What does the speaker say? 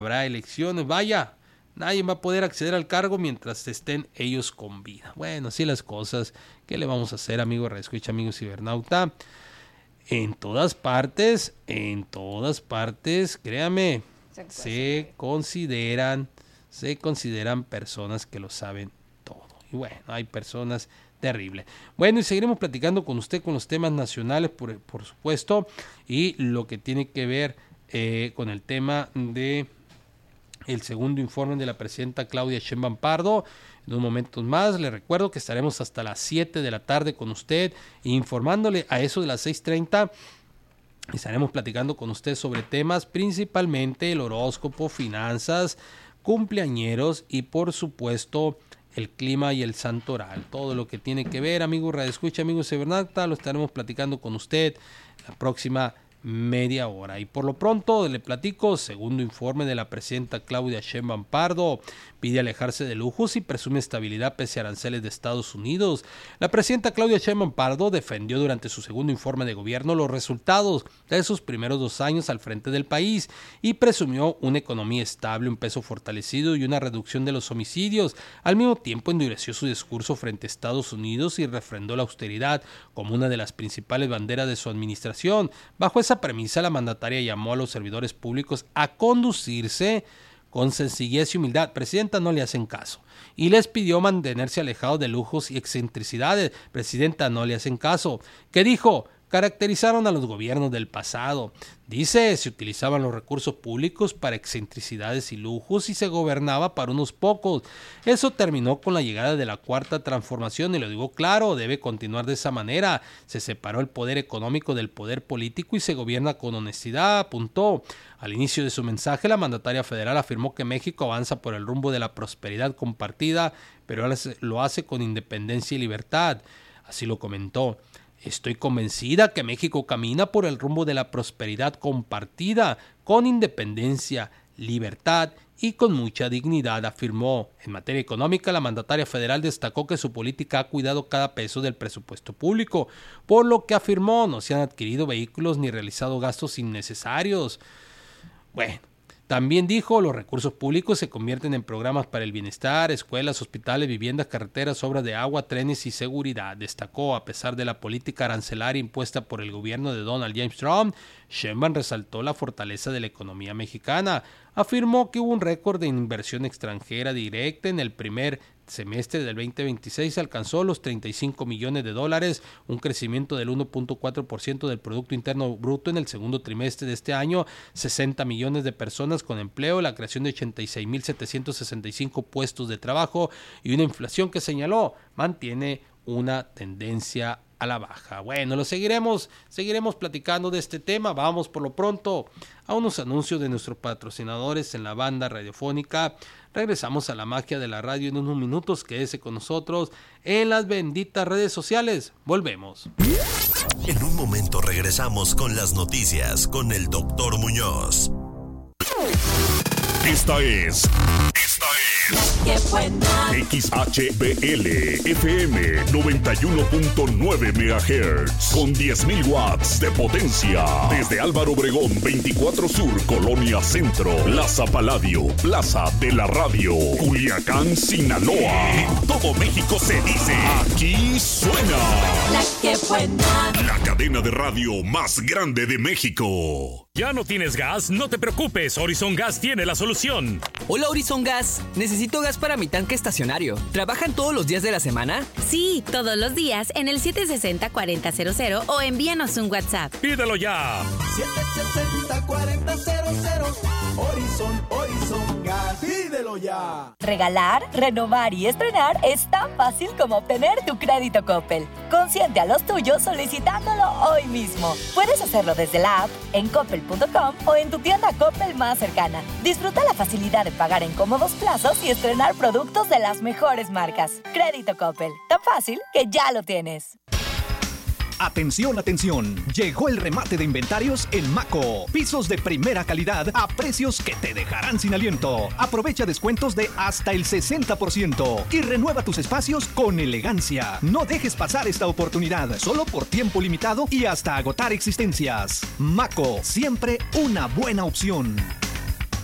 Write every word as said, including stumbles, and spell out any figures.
habrá elecciones, vaya, nadie va a poder acceder al cargo mientras estén ellos con vida. Bueno, así las cosas. ¿Qué le vamos a hacer, amigo Radioescucha, amigo cibernauta? En todas partes, en todas partes, créame, se consideran, se consideran personas que lo saben todo. Y bueno, hay personas terribles. Bueno, y seguiremos platicando con usted con los temas nacionales, por, por supuesto, y lo que tiene que ver eh, con el tema de el segundo informe de la presidenta Claudia Sheinbaum Pardo. En unos momentos más, le recuerdo que estaremos hasta las siete de la tarde con usted, informándole a eso de las seis treinta. Estaremos platicando con usted sobre temas, principalmente el horóscopo, finanzas, cumpleañeros y por supuesto el clima y el santoral. Todo lo que tiene que ver, amigo Radioescucha, amigo cibernauta, lo estaremos platicando con usted la próxima media hora. Y por lo pronto le platico, segundo informe de la presidenta Claudia Sheinbaum Pardo, pide alejarse de lujos y presume estabilidad pese a aranceles de Estados Unidos. La presidenta Claudia Sheinbaum Pardo defendió durante su segundo informe de gobierno los resultados de sus primeros dos años al frente del país y presumió una economía estable, un peso fortalecido y una reducción de los homicidios. Al mismo tiempo endureció su discurso frente a Estados Unidos y refrendó la austeridad como una de las principales banderas de su administración. Bajo esa premisa, la mandataria llamó a los servidores públicos a conducirse con sencillez y humildad. Presidenta, no le hacen caso. Y les pidió mantenerse alejados de lujos y excentricidades. Presidenta, no le hacen caso. ¿Qué dijo? Caracterizaron a los gobiernos del pasado. Dice, se utilizaban los recursos públicos para excentricidades y lujos y se gobernaba para unos pocos. Eso terminó con la llegada de la cuarta transformación y lo digo claro, debe continuar de esa manera. Se separó el poder económico del poder político y se gobierna con honestidad, apuntó. Al inicio de su mensaje, la mandataria federal afirmó que México avanza por el rumbo de la prosperidad compartida, pero lo hace con independencia y libertad. Así lo comentó. Estoy convencida que México camina por el rumbo de la prosperidad compartida, con independencia, libertad y con mucha dignidad, afirmó. En materia económica, la mandataria federal destacó que su política ha cuidado cada peso del presupuesto público, por lo que afirmó no se han adquirido vehículos ni realizado gastos innecesarios. Bueno. También dijo, los recursos públicos se convierten en programas para el bienestar, escuelas, hospitales, viviendas, carreteras, obras de agua, trenes y seguridad. Destacó, a pesar de la política arancelaria impuesta por el gobierno de Donald James Trump, Sheinbaum resaltó la fortaleza de la economía mexicana. Afirmó que hubo un récord de inversión extranjera directa en el primer semestre del veinte veintiséis, alcanzó los treinta y cinco millones de dólares, un crecimiento del uno punto cuatro por ciento del Producto Interno Bruto en el segundo trimestre de este año, sesenta millones de personas con empleo, la creación de ochenta y seis mil setecientos sesenta y cinco puestos de trabajo y una inflación que señaló mantiene una tendencia a la baja. Bueno, lo seguiremos, seguiremos platicando de este tema. Vamos por lo pronto a unos anuncios de nuestros patrocinadores en la banda radiofónica. Regresamos a la magia de la radio en unos minutos. Quédese con nosotros en las benditas redes sociales. Volvemos. En un momento regresamos con las noticias con el doctor Muñoz. Esta es... Esta es... X H B L F M noventa y uno punto nueve megahertz con diez mil watts de potencia. Desde Álvaro Obregón veinticuatro Sur, Colonia Centro, Plaza Paladio, Plaza de la Radio, Culiacán, Sinaloa. En todo México se dice, aquí suena La que buena. La cadena de radio más grande de México. ¿Ya no tienes gas? No te preocupes, Horizon Gas tiene la solución. Hola Horizon Gas, necesito gas para mi tanque estacionario. ¿Trabajan todos los días de la semana? Sí, todos los días en el siete seis cero, cuatro cero cero o envíanos un WhatsApp. ¡Pídelo ya! siete seis cero, cuatro cero cero Horizon, Horizon Gas, pídelo ya. Regalar, renovar y estrenar es tan fácil como obtener tu crédito Coppel. Consiente a los tuyos solicitándolo hoy mismo. Puedes hacerlo desde la app, en coppel punto com o en tu tienda Coppel más cercana. Disfruta la facilidad de pagar en cómodos plazos y estrenar productos de las mejores marcas. Crédito Coppel, tan fácil que ya lo tienes. Atención, atención. Llegó el remate de inventarios en Maco. Pisos de primera calidad a precios que te dejarán sin aliento. Aprovecha descuentos de hasta el sesenta por ciento y renueva tus espacios con elegancia. No dejes pasar esta oportunidad, solo por tiempo limitado y hasta agotar existencias. Maco, siempre una buena opción.